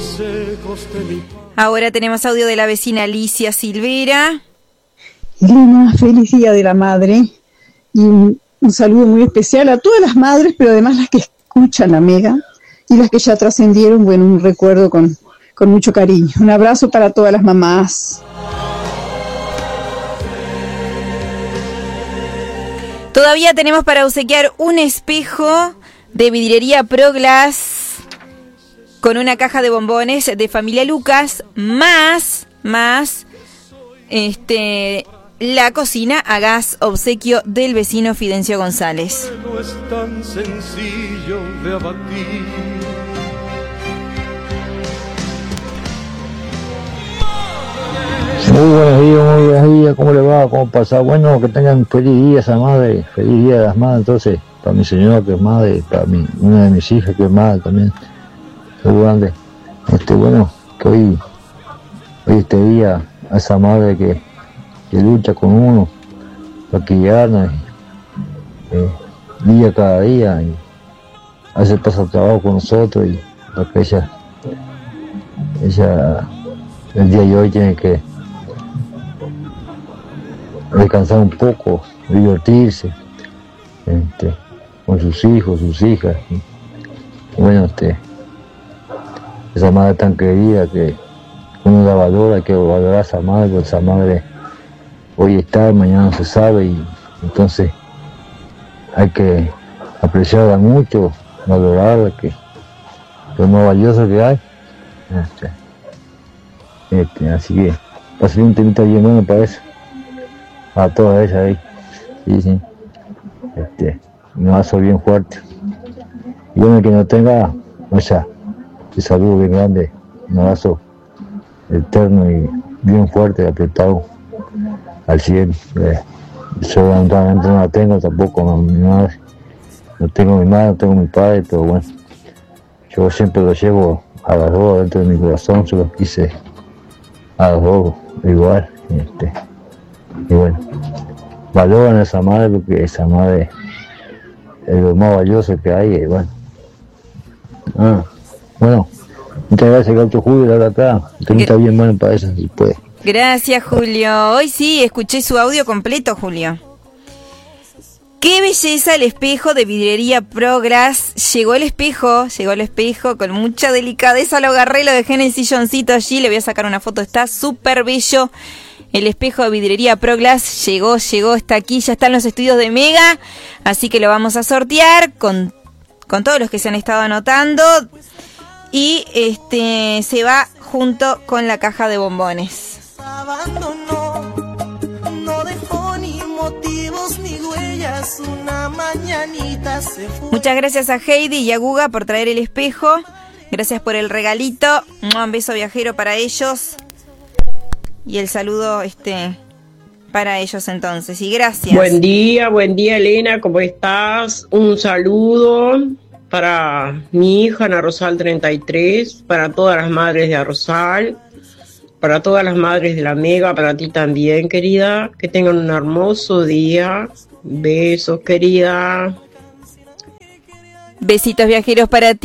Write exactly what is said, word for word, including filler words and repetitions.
Ahora tenemos audio de la vecina Alicia Silvera. Elena, feliz día de la madre y un, un saludo muy especial a todas las madres, pero además las que escuchan la Mega y las que ya trascendieron, bueno, un recuerdo con, con mucho cariño. Un abrazo para todas las mamás. Todavía tenemos para obsequiar un espejo de vidriería Pro Glass con una caja de bombones de Familia Lucas, más, más, este, la cocina a gas obsequio del vecino Fidencio González. No es tan sencillo de abatir. Muy buenos días, muy buenos días, ¿cómo le va? ¿Cómo pasa? Bueno, que tengan feliz día esa madre, feliz día de las madres, entonces, para mi señora que es madre, para mi, una de mis hijas que es madre también, muy grande. Este, bueno, que hoy, hoy este día, a esa madre que, que lucha con uno, para criarnos, eh, día cada día, y hace pasar trabajo con nosotros, y para que ella, ella, el día de hoy tiene que descansar un poco, divertirse, este, con sus hijos, sus hijas, y, y bueno, este, esa madre tan querida que uno la valora, hay que valorar a esa madre, porque esa madre hoy está, mañana no se sabe, y entonces hay que apreciarla mucho, valorarla, que, que es lo más valioso que hay. Este, este, así que va a ser un temita bien bueno para eso, a todas ellas ahí, sí, sí, este, un abrazo bien fuerte, y bueno, que no tenga, o sea, un saludo bien grande, un abrazo eterno y bien fuerte, apretado al cielo. Eh, yo lamentablemente no la tengo tampoco, a mi madre, no tengo mi madre, no tengo mi padre, pero bueno, yo siempre lo llevo a los dos dentro de mi corazón, yo los quise a los dos igual, este, y bueno, valoran a esa madre porque esa madre es lo más valioso que hay, y bueno, ah, bueno, muchas gracias, Gaucho Julio, de acá, usted está bien bueno para eso, si puede. Gracias, Julio. Hoy sí, escuché su audio completo, Julio. ¡Qué belleza el espejo de vidriería Pro Glass! Llegó el espejo, llegó el espejo, con mucha delicadeza lo agarré, lo dejé en el silloncito allí, le voy a sacar una foto, está súper bello. El espejo de vidriería Pro Glass llegó, llegó, está aquí, ya está en los estudios de Mega, así que lo vamos a sortear con, con todos los que se han estado anotando. Y este se va junto con la caja de bombones. Abandonó, no dejó ni motivos ni huellas, una mañanita se fue. Muchas gracias a Heidi y a Guga por traer el espejo. Gracias por el regalito. Un beso viajero para ellos. Y el saludo este para ellos entonces. Y gracias. Buen día, buen día Elena, ¿cómo estás? Un saludo para mi hija Ana Rosal treinta y tres, para todas las madres de Arrozal, para todas las madres de la Mega, para ti también, querida. Que tengan un hermoso día. Besos, querida. Besitos viajeros para ti.